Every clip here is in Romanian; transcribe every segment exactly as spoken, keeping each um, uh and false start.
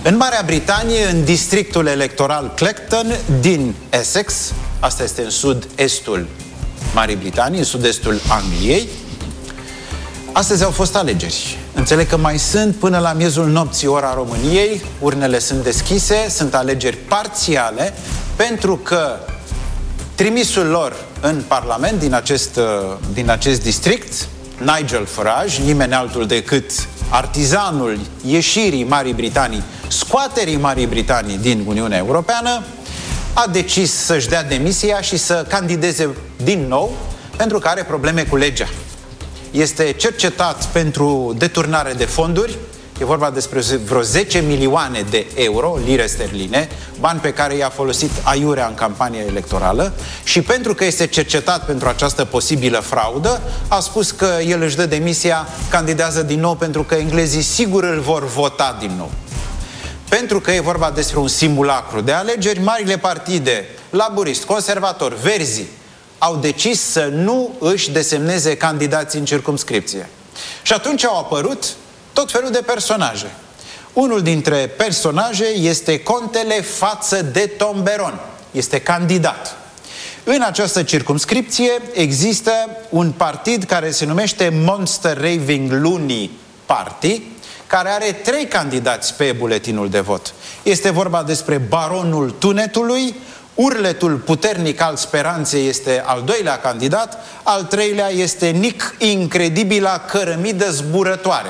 În Marea Britanie, în districtul electoral Clacton din Essex, asta este în sud-estul Marii Britanii, în sud-estul Angliei, astăzi au fost alegeri. Înțeleg că mai sunt până la miezul nopții ora României, urnele sunt deschise, sunt alegeri parțiale, pentru că trimisul lor în Parlament din acest, din acest district, Nigel Farage, nimeni altul decât artizanul ieșirii Marii Britanii, scoaterii Marii Britanii din Uniunea Europeană, a decis să-și dea demisia și să candideze din nou, pentru că are probleme cu legea. Este cercetat pentru deturnare de fonduri, e vorba despre vreo zece milioane de euro, lire sterline, bani pe care i-a folosit aiurea în campania electorală, și pentru că este cercetat pentru această posibilă fraudă, a spus că el își dă demisia, candidează din nou, pentru că englezii sigur îl vor vota din nou. Pentru că e vorba despre un simulacru de alegeri, marile partide, laburist, conservator, verzi, au decis să nu își desemneze candidații în circumscripție. Și atunci au apărut tot felul de personaje. Unul dintre personaje este contele Față de Tomberon. Este candidat. În această circumscripție există un partid care se numește Monster Raving Loony Party, care are trei candidați pe buletinul de vot. Este vorba despre Baronul Tunetului, Urletul Puternic al Speranței este al doilea candidat, al treilea este Nick Incredibila Cărămidă Zburătoare.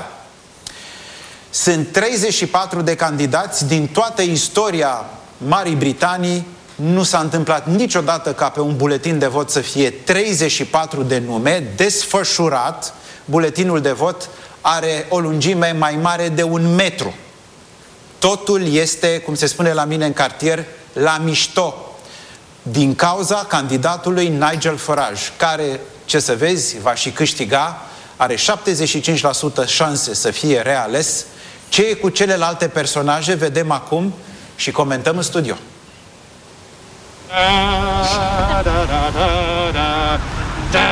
Sunt treizeci și patru de candidați din toată istoria Marii Britanii. Nu s-a întâmplat niciodată ca pe un buletin de vot să fie treizeci și patru de nume desfășurat. Buletinul de vot are o lungime mai mare de un metru. Totul este, cum se spune la mine în cartier, la mișto, din cauza candidatului Nigel Farage, care, ce să vezi, va și câștiga, are șaptezeci și cinci la sută șanse să fie reales. Ce e cu celelalte personaje, vedem acum și comentăm în studio. Da, da, da, da, da, da.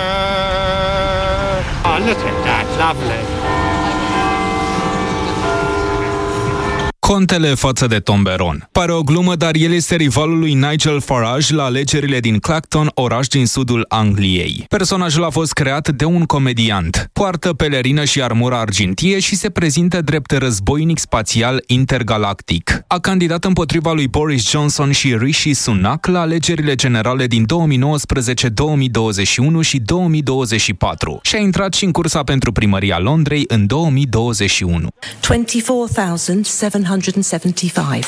Oh, look at that, lovely. Contele Față de Tomberon. Pare o glumă, dar el este rivalul lui Nigel Farage la alegerile din Clacton, oraș din sudul Angliei. Personajul a fost creat de un comediant. Poartă pelerină și armură argintie și se prezintă drept războinic spațial intergalactic. A candidat împotriva lui Boris Johnson și Rishi Sunak la alegerile generale din două mii nouăsprezece, două mii douăzeci și unu și două mii douăzeci și patru și a intrat și în cursa pentru primăria Londrei în două mii douăzeci și unu. twenty-four thousand seven hundred seventy-five.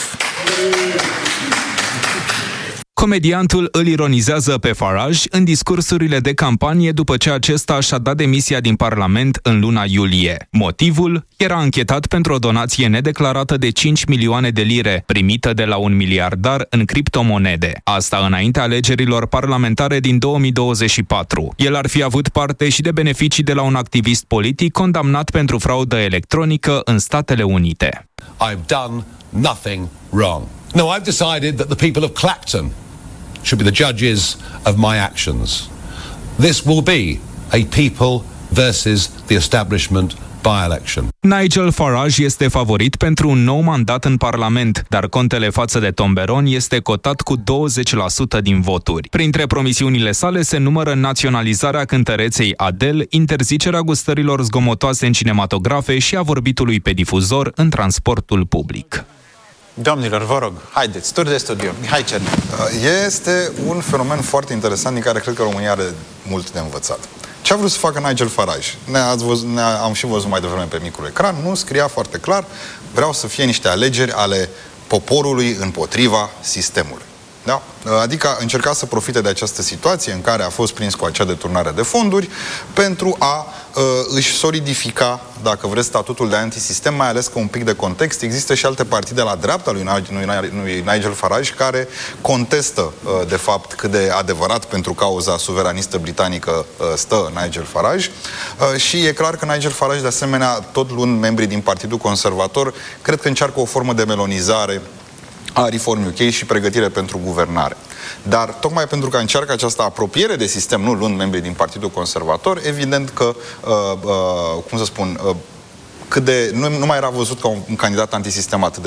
Comediantul îl ironizează pe Farage în discursurile de campanie după ce acesta și-a dat demisia din Parlament în luna iulie. Motivul? Era anchetat pentru o donație nedeclarată de cinci milioane de lire, primită de la un miliardar în criptomonede. Asta înaintea alegerilor parlamentare din două mii douăzeci și patru. El ar fi avut parte și de beneficii de la un activist politic condamnat pentru fraudă electronică în Statele Unite. I've done nothing wrong. No, I've decided that the people of Clacton should be the judges of my actions. This will be a people versus the establishment by-election. Nigel Farage este favorit pentru un nou mandat în Parlament, dar contele Față de Tomberon este cotat cu douăzeci la sută din voturi. Printre promisiunile sale se numără naționalizarea cântăreței Adele, interzicerea gustărilor zgomotoase în cinematografe și a vorbitului pe difuzor în transportul public. Domnilor, vă rog, haideți, tur de studio. Mihai Cernea. Este un fenomen foarte interesant din care cred că România are mult de învățat. Ce a vrut să facă Nigel Farage? Ne-ați văzut, ne am și văzut mai devreme pe micul ecran, nu scria foarte clar, vreau să fie niște alegeri ale poporului împotriva sistemului. Da? Adică încerca să profite de această situație în care a fost prins cu acea deturnare de fonduri pentru a uh, își solidifica, dacă vreți, statutul de antisistem, mai ales că un pic de context, există și alte partide la dreapta lui, lui Nigel Farage care contestă, uh, de fapt, cât de adevărat pentru cauza suveranistă britanică uh, stă Nigel Farage. Uh, și e clar că Nigel Farage, de asemenea, tot luând membrii din Partidul Conservator, cred că încearcă o formă de melonizare a Reform U K și pregătire pentru guvernare. Dar tocmai pentru că încearcă această apropiere de sistem, nu luând membrii din Partidul Conservator, evident că, uh, uh, cum să spun, uh, cât de, nu, nu mai era văzut ca un, un candidat antisistem atât de